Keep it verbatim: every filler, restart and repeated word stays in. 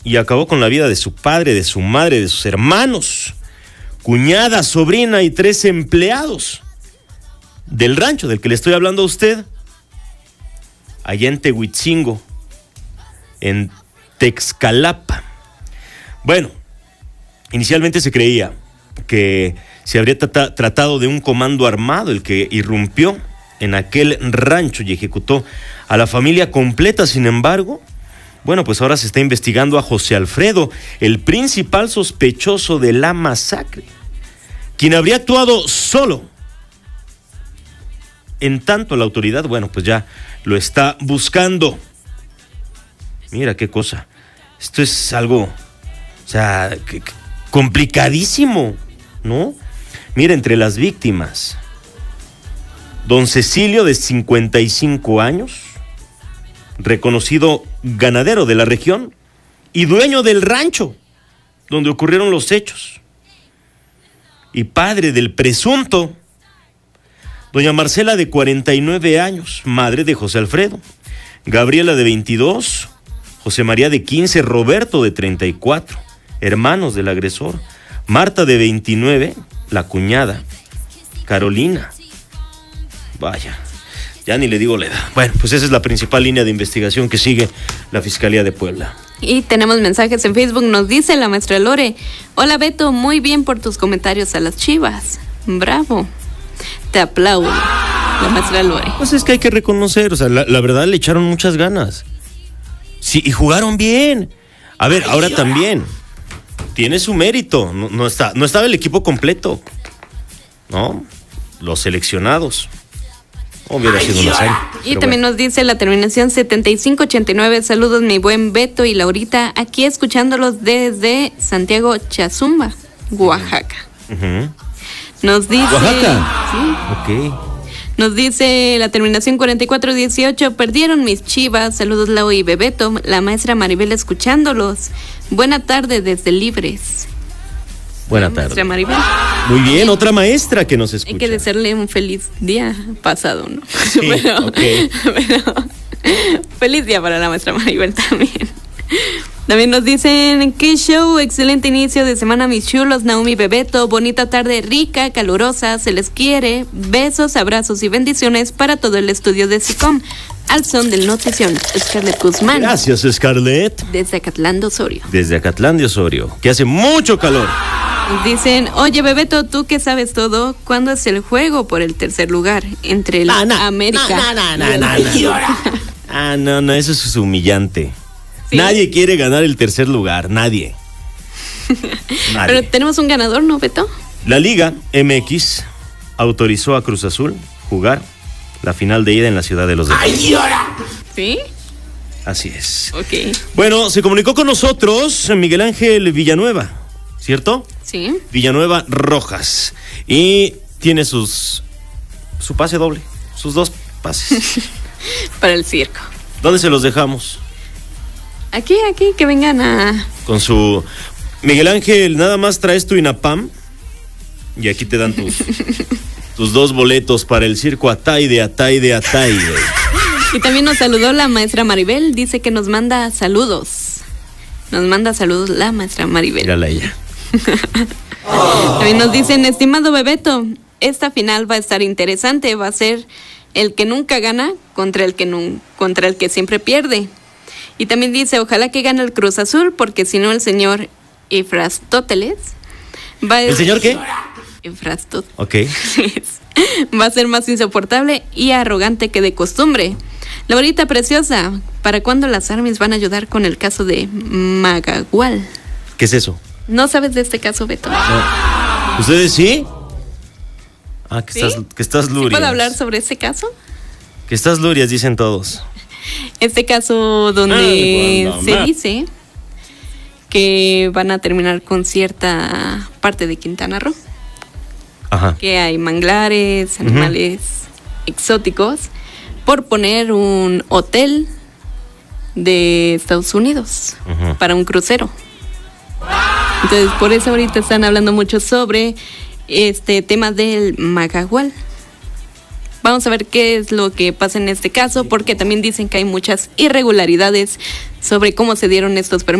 y acabó con la vida de su padre, de su madre, de sus hermanos, cuñada, sobrina y tres empleados del rancho del que le estoy hablando a usted, allá en Tehuitzingo, en Texcalapa. Bueno, inicialmente se creía que se habría trata- tratado de un comando armado el que irrumpió en aquel rancho y ejecutó a la familia completa. Sin embargo, bueno, pues ahora se está investigando a José Alfredo, el principal sospechoso de la masacre, quien habría actuado solo. En tanto, la autoridad, bueno, pues ya lo está buscando. Mira qué cosa. Esto es algo, o sea, que, que complicadísimo, ¿no? Mira, entre las víctimas, don Cecilio, de cincuenta y cinco años, reconocido ganadero de la región y dueño del rancho donde ocurrieron los hechos, y padre del presunto. Doña Marcela, de cuarenta y nueve años, madre de José Alfredo. Gabriela, de veintidós. José María, de quince. Roberto, de treinta y cuatro, hermanos del agresor. Marta, de veintinueve, la cuñada. Carolina, vaya, ya ni le digo la edad. Bueno, pues esa es la principal línea de investigación que sigue la Fiscalía de Puebla. Y tenemos mensajes en Facebook. Nos dice la maestra Lore: hola Beto, muy bien por tus comentarios a las Chivas. Bravo. Te aplaudo, la maestra Lore. Pues es que hay que reconocer, o sea, la, la verdad le echaron muchas ganas. Sí, y jugaron bien. A ver, ahora también tiene su mérito. No, no está, no estaba el equipo completo, ¿no? Los seleccionados. Hubiera sido una hazaña. Y también bueno, nos dice la terminación setenta y cinco ochenta y nueve. Saludos, mi buen Beto y Laurita, aquí escuchándolos desde Santiago Chazumba, Oaxaca. Uh-huh. Nos dice... ¿Oaxaca? Sí. Ok. Nos dice la terminación cuarenta y cuatro dieciocho. Perdieron mis Chivas. Saludos, Lau y Bebeto. La maestra Maribel escuchándolos. Buena tarde desde Libres. Buena la tarde. Maestra Maribel. Muy bien, otra maestra que nos escucha. Hay que desearle un feliz día pasado, ¿no? Sí, pero, okay. pero feliz día para la maestra Maribel también. También nos dicen: qué show, excelente inicio de semana, mis chulos, Naomi, Bebeto, bonita tarde, rica, calurosa, se les quiere, besos, abrazos y bendiciones para todo el estudio de SICOM, al son del notición. Scarlett Guzmán. Gracias, Scarlett. Desde Acatlán de Osorio. Desde Acatlán de Osorio, que hace mucho calor. Nos dicen: oye, Bebeto, tú que sabes todo, ¿cuándo es el juego por el tercer lugar entre la no, no, América? No, no, no, no, no, no. Ah, no, no, eso es humillante. ¿Sí? Nadie quiere ganar el tercer lugar, nadie. nadie. Pero tenemos un ganador, ¿no, Beto? La Liga M X autorizó a Cruz Azul jugar la final de ida en la Ciudad de los Deportes. ¿Sí? Así es. Ok. Bueno, se comunicó con nosotros Miguel Ángel Villanueva, ¿cierto? Sí. Villanueva Rojas. Y tiene sus su pase doble, sus dos pases. Para el circo. ¿Dónde se los dejamos? Aquí, aquí, que vengan a... Con su... Miguel Ángel, nada más traes tu INAPAM y aquí te dan tus, tus dos boletos para el circo Ataide, Ataide, Ataide. Y también nos saludó la maestra Maribel, dice que nos manda saludos. Nos manda saludos la maestra Maribel. Mírala ella. También nos dicen: estimado Bebeto, esta final va a estar interesante, va a ser el que nunca gana contra el que, nun- contra el que siempre pierde. Y también dice: ojalá que gane el Cruz Azul, porque si no el señor Ifrastóteles va a... ¿El señor qué? Ifrastóteles. Ok. Va a ser más insoportable y arrogante que de costumbre. Laurita preciosa, ¿para cuándo las Armies van a ayudar con el caso de Magagual? ¿Qué es eso? ¿No sabes de este caso, Beto? No. ¿Ustedes sí? Ah, que, ¿Sí? estás, que estás lurias. ¿Sí puedo hablar sobre este caso? Que estás lurias, dicen todos. Este caso donde Ay, se dice que van a terminar con cierta parte de Quintana Roo. Ajá. Que hay manglares, animales uh-huh. exóticos, por poner un hotel de Estados Unidos uh-huh. para un crucero. Entonces, por eso ahorita están hablando mucho sobre este tema del Magagual. Vamos a ver qué es lo que pasa en este caso, porque también dicen que hay muchas irregularidades sobre cómo se dieron estos permisos.